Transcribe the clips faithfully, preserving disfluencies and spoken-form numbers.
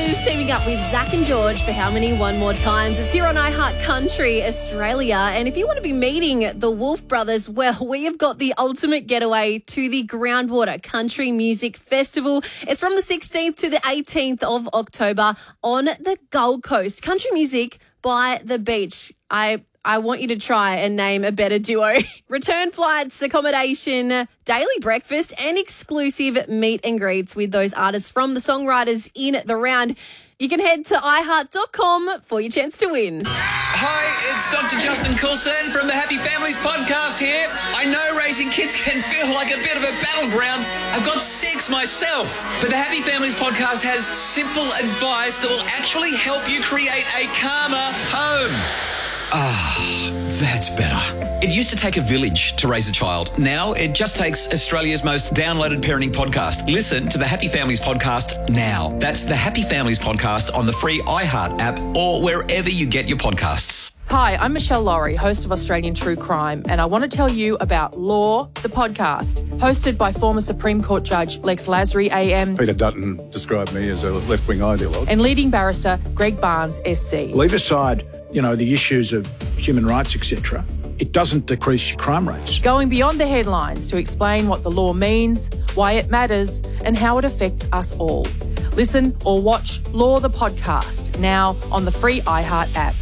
Brothers teaming up with Zach and George for How Many One More Times. It's here on iHeart Country Australia. And if you want to be meeting the Wolf Brothers, well, we have got the ultimate getaway to the Groundwater Country Music Festival. It's from the sixteenth to the eighteenth of October on the Gold Coast. Country music by the beach. I I want you to try and name a better duo. Return flights, accommodation, daily breakfast and exclusive meet and greets with those artists from the songwriters in the round. You can head to i heart dot com for your chance to win. Hi, it's Doctor Justin Coulson from the Happy Families podcast here. I know raising kids can feel like a bit of a battleground. I've got six myself. But the Happy Families podcast has simple advice that will actually help you create a calmer home. Ah, that's better. It used to take a village to raise a child. Now it just takes Australia's most downloaded parenting podcast. Listen to the Happy Families podcast now. That's the Happy Families podcast on the free iHeart app or wherever you get your podcasts. Hi, I'm Michelle Laurie, host of Australian True Crime, and I want to tell you about Law, the podcast, hosted by former Supreme Court Judge Lex Lasry, A M. Peter Dutton described me as a left-wing ideologue. And leading barrister Greg Barnes, S C. Leave aside, you know, the issues of human rights, et cetera. It doesn't decrease your crime rates. Going beyond the headlines to explain what the law means, why it matters, and how it affects us all. Listen or watch Law, the podcast, now on the free iHeart app.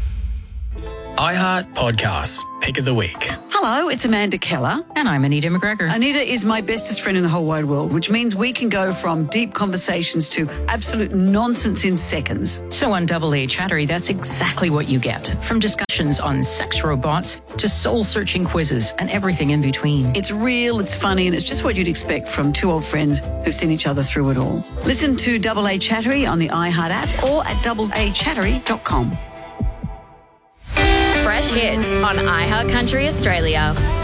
iHeart Podcasts, Pick of the Week. Hello, it's Amanda Keller. And I'm Anita McGregor. Anita is my bestest friend in the whole wide world, which means we can go from deep conversations to absolute nonsense in seconds. So on Double A Chattery, that's exactly what you get. From discussions on sex robots to soul-searching quizzes and everything in between. It's real, it's funny, and it's just what you'd expect from two old friends who've seen each other through it all. Listen to Double A Chattery on the iHeart app or at double a chattery dot com. Fresh hits on iHeart Country Australia.